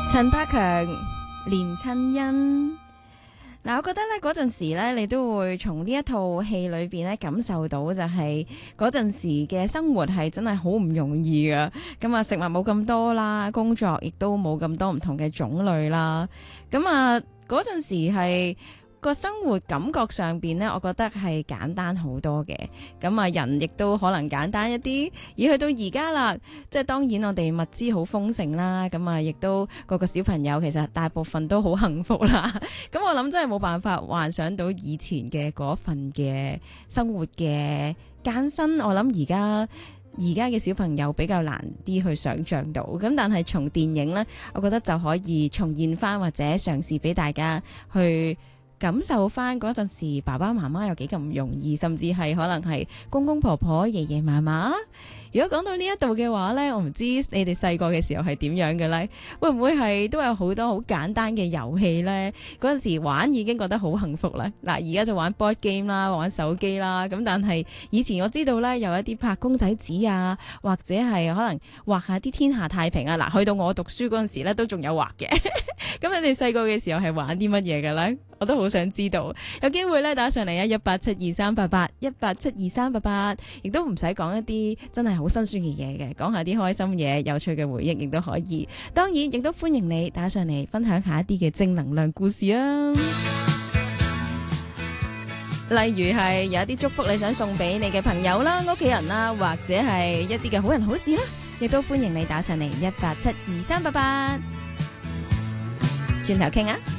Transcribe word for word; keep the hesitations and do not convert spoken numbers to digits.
陳百強連親恩。嗱，我覺得咧嗰陣時咧，你都會從呢一套戲裏邊咧感受到，就係嗰陣時嘅生活係真係好唔容易噶。咁啊，食物冇咁多啦，工作亦都冇咁多唔同嘅種類啦。咁啊，嗰陣時係個生活感覺上邊呢，我覺得係簡單好多嘅。咁啊，人亦都可能簡單一啲。而去到而家啦，即係當然我哋物資好豐盛啦。咁啊，亦都個個小朋友其實大部分都好幸福啦。咁我諗真係冇辦法幻想到以前嘅嗰份嘅生活嘅艱辛。我諗而家而家嘅小朋友比較難啲去想像到。咁但係從電影呢，我覺得就可以重現翻或者嘗試俾大家去感受翻嗰陣時爸爸媽媽有幾咁唔容易，甚至係可能係公公婆婆、爺爺嫲嫲。如果講到呢一度嘅話呢，我唔知你哋細個嘅時候係點樣嘅呢？會唔會係都有好多好簡單嘅遊戲呢？嗰陣時玩已經覺得好幸福啦。嗱，而家就玩 board game 啦，玩手機啦。咁但係以前我知道呢，有一啲拍公仔紙啊，或者係可能畫下啲天下太平啊。嗱，去到我讀書嗰陣時呢，都仲有畫嘅。咁你哋細個嘅時候係玩啲乜嘢嘅呢？我都好想知道。有機會咧打上嚟啊，一八七二三八八一八七二三八八，亦都唔使講一啲真係好辛酸嘅嘢嘅，講下啲開心嘢、有趣嘅回憶亦都可以。當然亦都歡迎你打上嚟分享下一啲嘅正能量故事啊。例如係有一啲祝福你想送俾你嘅朋友啦、屋企人啦，或者係一啲嘅好人好事啦，亦都歡迎你打上嚟一八七二三八八，轉頭傾啊！